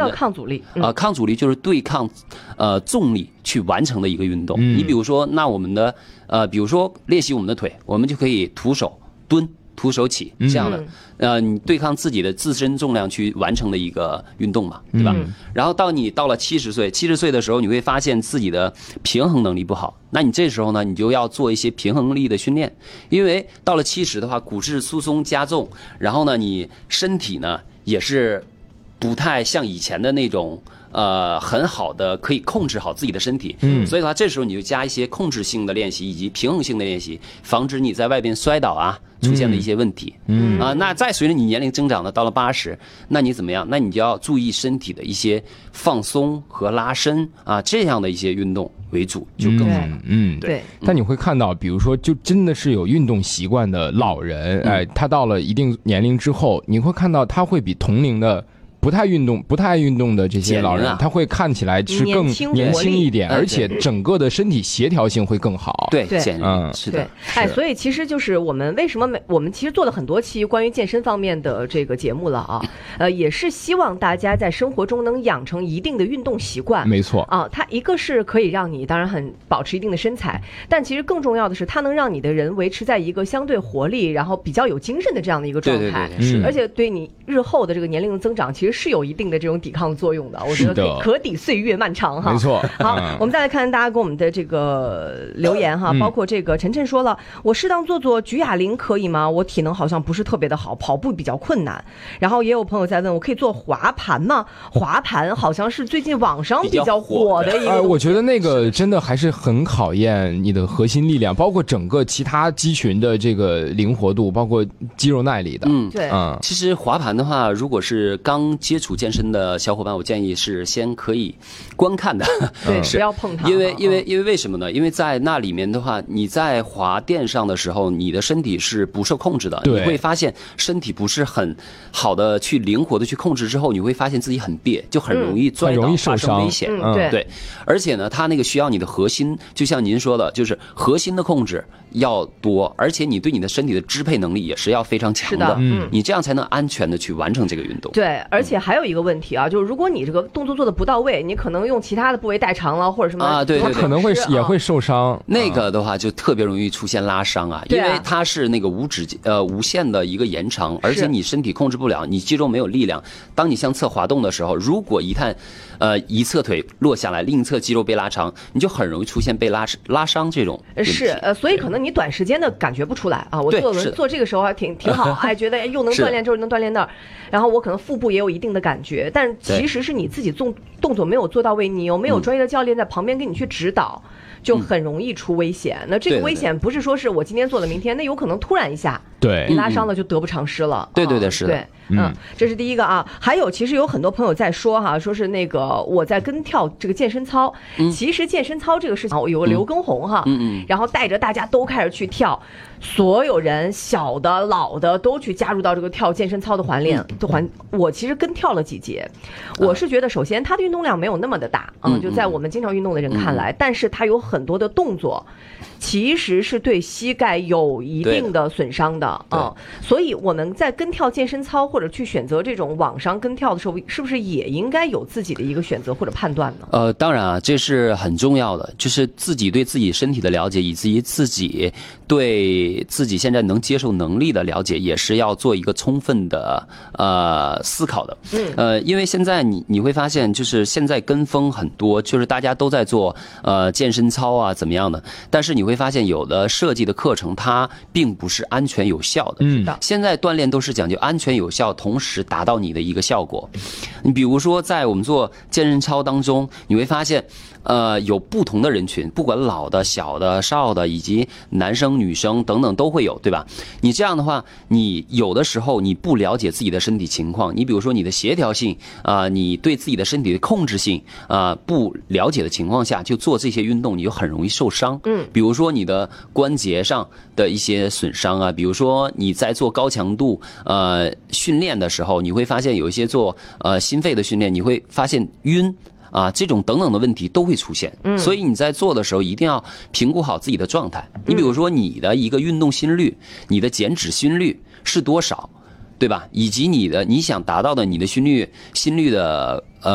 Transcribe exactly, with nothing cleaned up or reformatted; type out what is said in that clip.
叫抗阻力？ 呃，抗阻力就是对抗呃重力去完成的一个运动。 嗯、 你比如说，那我们的呃，比如说练习我们的腿，我们就可以徒手蹲。徒手起这样的，嗯、呃，你对抗自己的自身重量去完成的一个运动嘛，对吧？嗯、然后到你到了七十岁，七十岁的时候，你会发现自己的平衡能力不好，那你这时候呢，你就要做一些平衡力的训练，因为到了七十的话，骨质疏松加重，然后呢，你身体呢也是不太像以前的那种。呃，很好的可以控制好自己的身体，嗯，所以的话，这时候你就加一些控制性的练习以及平衡性的练习，防止你在外边摔倒啊出现的一些问题，嗯啊、呃，那再随着你年龄增长呢，到了八十，那你怎么样？那你就要注意身体的一些放松和拉伸啊，这样的一些运动为主就更好了。 嗯，对。但你会看到，比如说，就真的是有运动习惯的老人，哎、呃，他到了一定年龄之后，你会看到他会比同龄的。不太运动、不太爱运动的这些老人，他会看起来是更年轻一点，而且整个的身体协调性会更好。 对，对，嗯，是的。 哎，所以其实就是我们为什么我们其实做了很多期关于健身方面的这个节目了啊，呃，也是希望大家在生活中能养成一定的运动习惯。 没错啊，它一个是可以让你当然很保持一定的身材，但其实更重要的是，它能让你的人维持在一个相对活力，然后比较有精神的这样的一个状态。 对对对，是。 而且对你日后的这个年龄的增长，其实是有一定的这种抵抗作用的，我觉得可以可抵岁月漫长哈。 没错。 好，嗯、我们再来看大家给我们的这个留言哈，包括这个晨晨说了，嗯、我适当做做举哑铃可以吗？我体能好像不是特别的好，跑步比较困难。然后也有朋友在问，我可以做滑盘吗？滑盘好像是最近网上比较火的一个。 呃，我觉得那个真的还是很考验你的核心力量，包括整个其他肌群的这个灵活度，包括肌肉耐力的。 嗯， 对。 嗯， 其实滑盘的话，如果是刚接触健身的小伙伴，我建议是先可以观看的， 对，不要碰它。 因为因为因为为什么呢？因为在那里面的话，你在滑垫上的时候，你的身体是不受控制的，你会发现身体不是很好的去灵活的去控制之后，你会发现自己很别，就很容易摔倒，发生危险。 嗯，对对。而且呢，它那个需要你的核心，就像您说的，就是核心的控制要多，而且你对你的身体的支配能力也是要非常强的。 是的， 嗯，你这样才能安全的去完成这个运动。 对，而且还有一个问题啊，就是如果你这个动作做的不到位，你可能用其他的部位代偿了，或者什么啊，对对对， 可能会也会受伤。 那个的话就特别容易出现拉伤啊，因为它是那个无止呃无限的一个延长，而且你身体控制不了，你肌肉没有力量。当你向侧滑动的时候，如果一旦呃一侧腿落下来，另一侧肌肉被拉长，你就很容易出现被拉拉伤这种。 是呃，所以可能你短时间的感觉不出来啊。我做轮做这个时候还挺挺好，哎，觉得又能锻炼这儿能锻炼那儿，然后我可能腹部也有一定的感觉，但其实是你自己动动作没有做到位，你又没有专业的教练在旁边给你去指导。就很容易出危险。那这个危险不是说是我今天做了明天，那有可能突然一下， 对， 你拉伤了就得不偿失了。 对对对，是的。 对，嗯，这是第一个啊。还有，其实有很多朋友在说哈，说是那个我在跟跳这个健身操。其实健身操这个事情，有个刘畊宏哈，嗯嗯，然后带着大家都开始去跳，所有人小的老的都去加入到这个跳健身操的环练的环。我其实跟跳了几节，我是觉得首先它的运动量没有那么的大，嗯，就在我们经常运动的人看来，但是它有很多的动作，其实是对膝盖有一定的损伤的啊、嗯。所以我们在跟跳健身操或者去选择这种网上跟跳的时候，是不是也应该有自己的一个选择或者判断呢？ 呃，当然啊，这是很重要的，就是自己对自己身体的了解，以及自己对自己现在能接受能力的了解，也是要做一个充分的呃思考的。嗯，呃，因为现在你你会发现，就是现在跟风很多，就是大家都在做呃健身操啊怎么样的，但是你会发现有的设计的课程它并不是安全有效的。嗯，现在锻炼都是讲究安全有效，同时达到你的一个效果。你比如说在我们做健身操当中，你会发现呃有不同的人群，不管老的小的少的，以及男生女生等等都会有，对吧？你这样的话，你有的时候你不了解自己的身体情况，你比如说你的协调性啊、呃，你对自己的身体的控制性啊、呃、不了解的情况下，就做这些运动，你就很容易受伤。嗯，比如说你的关节上的一些损伤啊，比如说你在做高强度呃训练的时候，你会发现有一些做呃心肺的训练，你会发现晕。啊，这种等等的问题都会出现，嗯，所以你在做的时候一定要评估好自己的状态。你比如说你的一个运动心率，你的减脂心率是多少，对吧？以及你的你想达到的你的心率心率的呃。